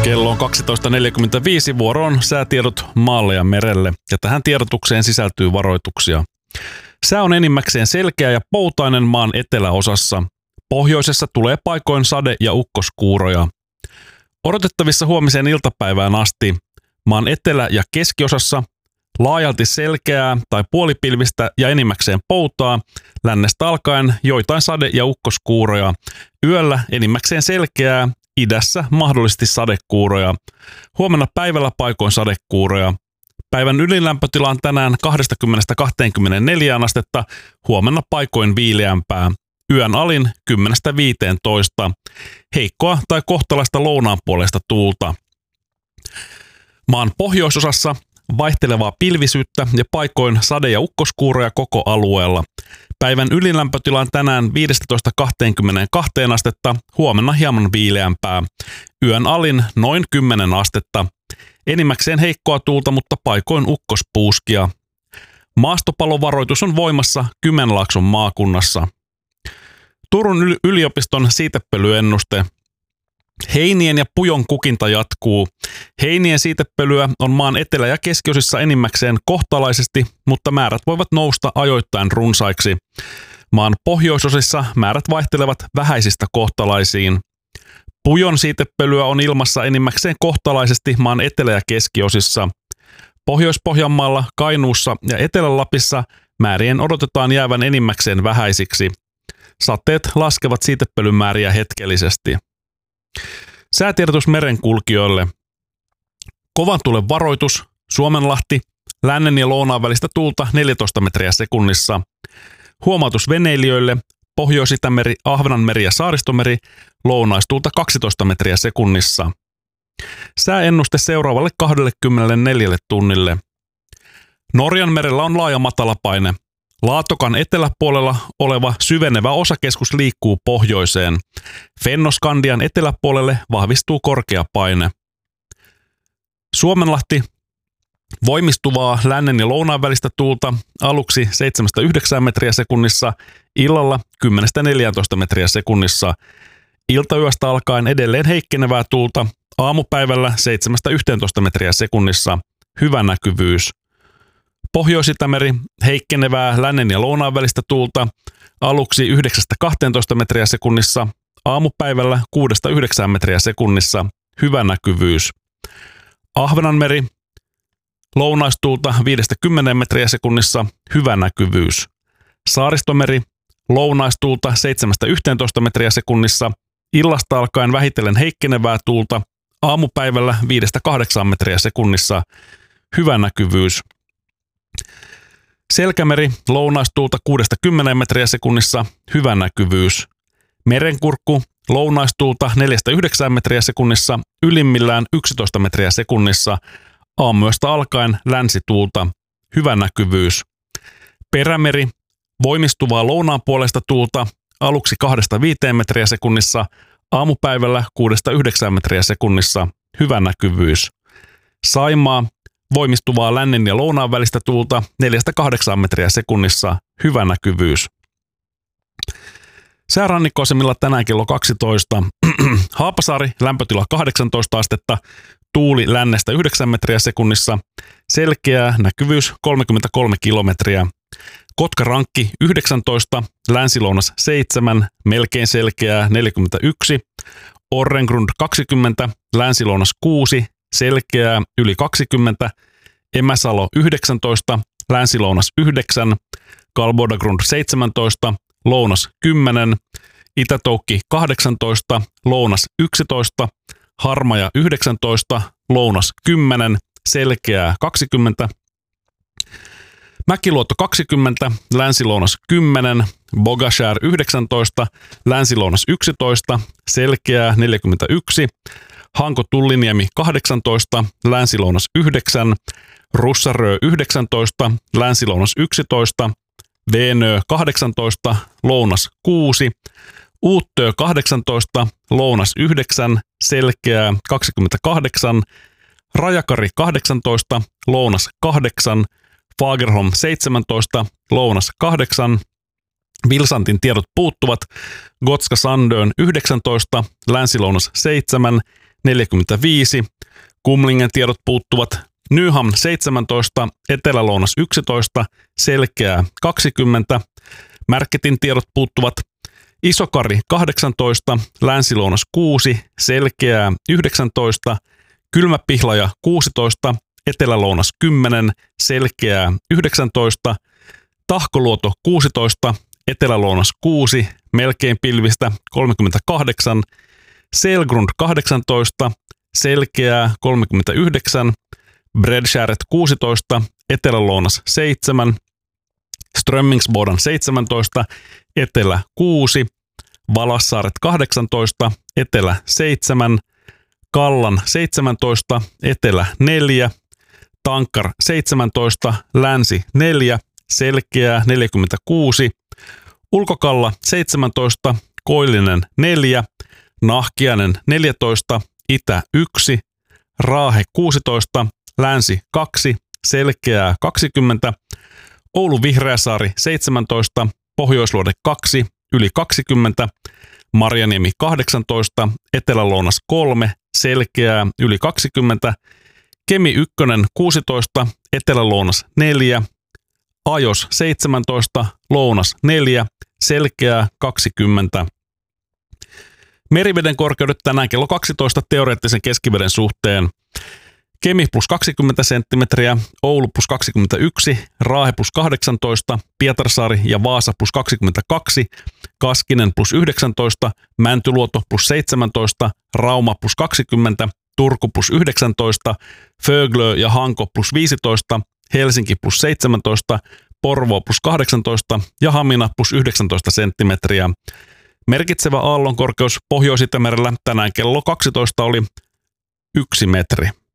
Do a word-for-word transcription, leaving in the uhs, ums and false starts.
Kello on kaksitoista neljäkymmentäviisi, vuoroon säätiedot maalle ja merelle, ja tähän tiedotukseen sisältyy varoituksia. Sää on enimmäkseen selkeä ja poutainen maan eteläosassa. Pohjoisessa tulee paikoin sade- ja ukkoskuuroja. Odotettavissa huomiseen iltapäivään asti maan etelä- ja keskiosassa laajalti selkeää tai puolipilvistä ja enimmäkseen poutaa, lännestä alkaen joitain sade- ja ukkoskuuroja. Yöllä enimmäkseen selkeää, idässä mahdollisesti sadekuuroja. Huomenna päivällä paikoin sadekuuroja. Päivän ylilämpötila on tänään kaksikymmentä kaksikymmentäneljä astetta, huomenna paikoin viileämpää. Yön alin kymmenestä viiteentoista. Heikkoa tai kohtalaista lounaanpuoleista tuulta. Maan pohjoisosassa vaihtelevaa pilvisyyttä ja paikoin sade- ja ukkoskuuroja koko alueella. Päivän ylilämpötila on tänään viisitoista kaksikymmentäkaksi astetta, huomenna hieman viileämpää. Yön alin noin kymmenen astetta. Enimmäkseen heikkoa tuulta, mutta paikoin ukkospuuskia. Maastopalovaroitus on voimassa Kymenlaakson maakunnassa. Turun yliopiston siitepölyennuste. Heinien ja pujon kukinta jatkuu. Heinien siitepölyä on maan etelä- ja keskiosissa enimmäkseen kohtalaisesti, mutta määrät voivat nousta ajoittain runsaiksi. Maan pohjoisosissa määrät vaihtelevat vähäisistä kohtalaisiin. Pujon siitepölyä on ilmassa enimmäkseen kohtalaisesti maan etelä- ja keskiosissa. Pohjois-Pohjanmaalla, Kainuussa ja Etelä-Lapissa määrien odotetaan jäävän enimmäkseen vähäisiksi. Sateet laskevat siitepölyn määriä hetkellisesti. Säätiedotus merenkulkijoille. Kovan tuulen varoitus, Suomenlahti, lännen ja lounaan välistä tuulta neljätoista metriä sekunnissa. Huomautus veneilijöille, Pohjois-Itämeri, Ahvenanmeri ja Saaristomeri, lounaistuulta kaksitoista metriä sekunnissa. Sääennuste seuraavalle kaksikymmentäneljä tunnille. Norjan merellä on laaja matalapaine. Laatokan eteläpuolella oleva syvenevä osakeskus liikkuu pohjoiseen. Fennoskandian eteläpuolelle vahvistuu korkea paine. Suomenlahti, voimistuvaa lännen ja lounaan välistä tuulta aluksi seitsemästä yhdeksään metriä sekunnissa, illalla kymmenestä neljääntoista metriä sekunnissa. Iltayöstä alkaen edelleen heikkenevää tuulta, aamupäivällä seitsemästä yhteentoista metriä sekunnissa, hyvä näkyvyys. Pohjois-Itämeri, heikkenevää lännen ja lounaan välistä tuulta, aluksi yhdeksästä kahteentoista metriä sekunnissa, aamupäivällä kuudesta yhdeksään metriä sekunnissa, hyvä näkyvyys. Ahvenanmeri, lounaistuulta viidestä kymmeneen metriä sekunnissa, hyvä näkyvyys. Saaristomeri, lounaistuulta seitsemästä yhteentoista metriä sekunnissa, illasta alkaen vähitellen heikkenevää tuulta, aamupäivällä viidestä kahdeksaan metriä sekunnissa, hyvä näkyvyys. Selkämeri, lounaistuulta kuudesta kymmeneen metriä sekunnissa, hyvä näkyvyys. Merenkurkku, lounaistuulta neljästä yhdeksään metriä sekunnissa, ylimmillään yksitoista metriä sekunnissa, aamuyöstä alkaen länsituulta, hyvä näkyvyys. Perämeri, voimistuvaa lounaanpuoleista tuulta, aluksi kahdesta viiteen metriä sekunnissa, aamupäivällä kuudesta yhdeksään metriä sekunnissa, hyvä näkyvyys. Saimaa, voimistuvaa lännen ja lounaan välistä tuulta neljästä kahdeksaan metriä sekunnissa, hyvä näkyvyys. Säärannikkoasemilla tänään kello kaksitoista. Haapasaari, lämpötila kahdeksantoista astetta, tuuli lännestä yhdeksän metriä sekunnissa, selkeää, näkyvyys kolmekymmentäkolme kilometriä. Kotkarankki yhdeksäntoista, länsilounas seitsemän, melkein selkeää neljäkymmentäyksi. Orrengrund kaksikymmentä, länsilounas kuusi, selkeää yli kaksikymmentä. Emäsalo yhdeksäntoista, länsilounas yhdeksän. Kalbodagrund seitsemäntoista, lounas kymmenen. Itätoukki kahdeksantoista, lounas yksitoista. Harmaja yhdeksäntoista, lounas kymmenen, selkeää kaksikymmentä. Mäkiluoto kaksikymmentä, länsilounas kymmenen, Bogashär yhdeksäntoista, länsilounas yksitoista, selkeää neljäkymmentäyksi, Hanko Tulliniemi kahdeksantoista, länsilounas yhdeksän, Russarö yhdeksäntoista, länsilounas yksitoista, Veenö kahdeksantoista, lounas kuusi, Uuttö kahdeksantoista, lounas yhdeksän, selkeää kaksikymmentäkahdeksan, Rajakari kahdeksantoista, lounas kahdeksan, Fagerholm seitsemäntoista, lounas kahdeksan, Vilsantin tiedot puuttuvat, Gotska Sandön yhdeksäntoista, länsilounas seitsemän, neljäkymmentäviisi, Kumlingen tiedot puuttuvat. Nyham seitsemäntoista, Etelä-Lounas yksitoista, Selkeää kaksikymmentä, Märketin tiedot puuttuvat. Isokari kahdeksantoista, Länsi-Lounas kuusi, Selkeää yhdeksäntoista, Kylmäpihlaja kuusitoista, Etelä-Lounas kymmenen, Selkeää yhdeksäntoista, Tahkoluoto kuusitoista, Etelä-Lounas kuusi, melkein pilvistä kolmekymmentäkahdeksan, Selgrund kahdeksantoista, Selkeää kolmekymmentäyhdeksän, Bredskäret kuusitoista, Etelä-Lounas seitsemän, Strömmingsboden seitsemäntoista, Etelä kuusi, Valassaaret kahdeksantoista, Etelä seitsemän, Kallan seitsemäntoista, Etelä neljä, Tankar seitsemäntoista, Länsi neljä, Selkeää neljäkymmentäkuusi, Ulkokalla seitsemäntoista, Koillinen neljä, Nahkiainen neljätoista, Itä yksi, Raahe kuusitoista, Länsi kaksi, Selkeää kaksikymmentä, Oulu Vihreäsaari seitsemäntoista, Pohjoisluode kaksi, yli kaksikymmentä, Marjaniemi kahdeksantoista, Etelä-Lounas kolme, Selkeää yli kaksikymmentä, Kemi yksi kuusitoista, Etelä-Lounas neljä, Ajos seitsemäntoista, Lounas neljä, Selkeää kaksikymmentä. Meriveden korkeudet tänään kello kaksitoista teoreettisen keskiveden suhteen. Kemi plus kaksikymmentä senttimetriä, Oulu plus kaksikymmentäyksi, Raahe plus kahdeksantoista, Pietarsaari ja Vaasa plus kaksikymmentäkaksi, Kaskinen plus yhdeksäntoista, Mäntyluoto plus seitsemäntoista, Rauma plus kaksikymmentä, Turku plus yhdeksäntoista, Föglö ja Hanko plus viisitoista, Helsinki plus seitsemäntoista, Porvoo plus kahdeksantoista ja Hamina plus yhdeksäntoista senttimetriä. Merkitsevä aallonkorkeus Pohjois-Itämerellä tänään kello kaksitoista oli yksi metri.